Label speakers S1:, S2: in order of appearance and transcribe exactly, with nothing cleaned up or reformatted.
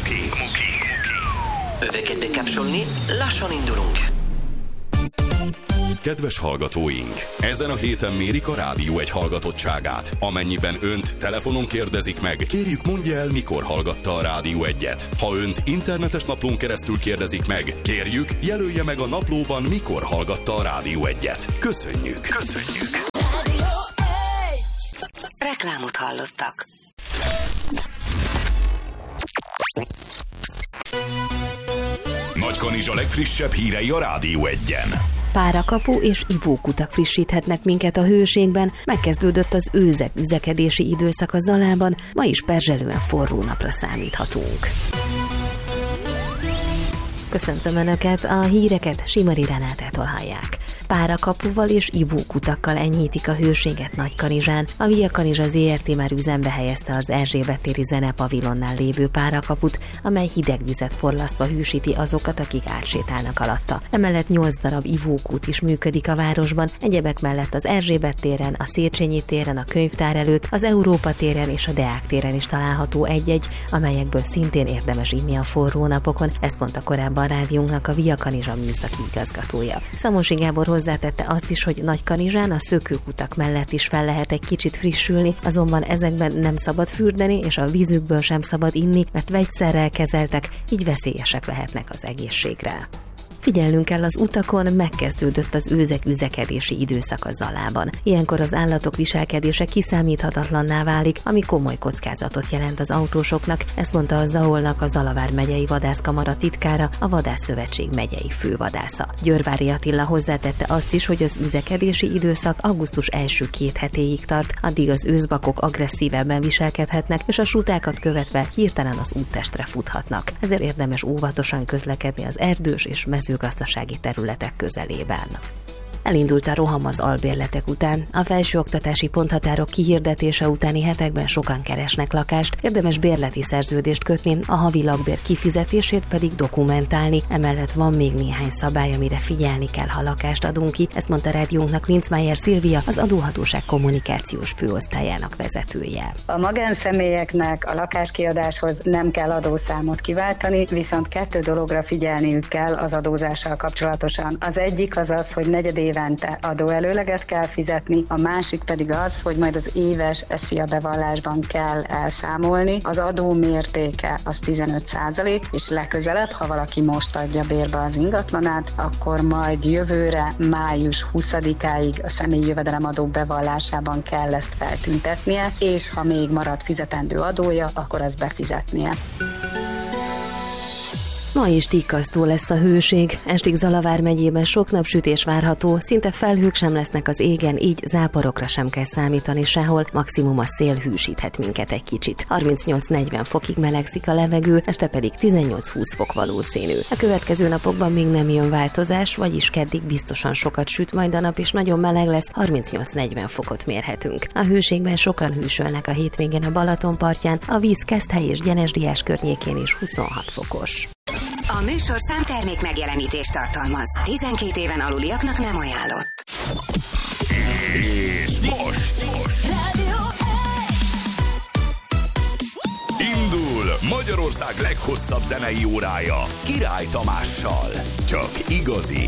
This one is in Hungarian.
S1: Cmoki. Öveket bekapcsolni, lassan indulunk.
S2: Kedves hallgatóink! Ezen a héten mérik a Rádió egy hallgatottságát. Amennyiben önt telefonon kérdezik meg, kérjük mondja el, mikor hallgatta a Rádió egyet. Ha önt internetes naplón keresztül kérdezik meg, kérjük jelölje meg a naplóban, mikor hallgatta a Rádió egyet. Köszönjük! Köszönjük!
S1: Reklámot hallottak.
S2: Nagykanizsa legfrissebb hírei a Rádió egyen.
S3: Párakapu és ivókutak frissíthetnek minket a hőségben, megkezdődött az őzek üzekedési időszak a Zalában, ma is perzselően forró napra számíthatunk. Köszöntöm Önöket, a híreket Simari Renátától hallják. Párakapuval és ivókutakkal enyhítik a hőséget Nagykanizsán. A Via Kanizsa zé er té már üzembe helyezte az Erzsébet téri zenepavilonnál lévő párakaput, amely hideg vizet forlasztva hűsíti azokat, akik átsétálnak alatta. Emellett nyolc darab ivókút is működik a városban, egyebek mellett az Erzsébet téren, a Széchenyi téren, a Könyvtár előtt, az Európa téren és a Deák téren is található egy-egy, amelyekből szintén érdemes inni a forró napokon, ezt mondta korábban rádiónknak a Via Kanizsa műszaki igazgatója. Szamosi Gábor hozzátette azt is, hogy Nagykanizsán a szökőkutak mellett is fel lehet egy kicsit frissülni, azonban ezekben nem szabad fürdeni, és a vízükből sem szabad inni, mert vegyszerrel kezeltek, így veszélyesek lehetnek az egészségre. Figyelnünk kell az utakon, megkezdődött az őzek üzekedési időszak a Zalában. Ilyenkor az állatok viselkedése kiszámíthatatlanná válik, ami komoly kockázatot jelent az autósoknak, ezt mondta a Zaolnak a Zalavár megyei vadászkamara titkára, a Vadászszövetség megyei fővadásza. Györvári Attila hozzátette azt is, hogy az üzekedési időszak augusztus első két hetéig tart, addig az őszbakok agresszívebben viselkedhetnek, és a sutákat követve hirtelen az úttestre futhatnak. Ezért érdemes óvatosan közlekedni az erdős és mezőgazdasági területek közelében. Elindult a roham az albérletek után. A felsőoktatási ponthatárok kihirdetése utáni hetekben sokan keresnek lakást, érdemes bérleti szerződést kötni, a havi lakbér kifizetését pedig dokumentálni. Emellett van még néhány szabály, amire figyelni kell, ha lakást adunk ki, ezt mondta rádiónknak Linzmeier Szilvia, az adóhatóság kommunikációs főosztályának vezetője.
S4: A magánszemélyeknek a lakáskiadáshoz nem kell adószámot kiváltani, viszont kettő dologra figyelniük kell az adózással kapcsolatosan. Az egyik az az, hogy negyedév évente adóelőleget kell fizetni, a másik pedig az, hogy majd az éves SZIA bevallásban kell elszámolni. Az adó mértéke az tizenöt százalék, és legközelebb, ha valaki most adja bérbe az ingatlanát, akkor majd jövőre május huszadikáig a személyi jövedelemadó bevallásában kell ezt feltüntetnie, és ha még marad fizetendő adója, akkor azt befizetnie.
S3: Ma is tikkasztó lesz a hőség. Estig Zalavár megyében sok napsütés várható, szinte felhők sem lesznek az égen, így záporokra sem kell számítani sehol, maximum a szél hűsíthet minket egy kicsit. harmincnyolc-negyven fokig melegszik a levegő, este pedig tizennyolc-húsz fok valószínű. A következő napokban még nem jön változás, vagyis keddig biztosan sokat süt majd a nap, és nagyon meleg lesz, harmincnyolc-negyven fokot mérhetünk. A hőségben sokan hűsölnek a hétvégén a Balaton partján, a víz Keszthely és Gyenesdiás környékén is huszonhat fokos.
S5: A műsorszám termék megjelenítést tartalmaz. tizenkét éven aluliaknak nem ajánlott.
S2: És most, most.
S5: Rádió
S2: indul Magyarország leghosszabb zenei órája Király Tamással. Csak igazi,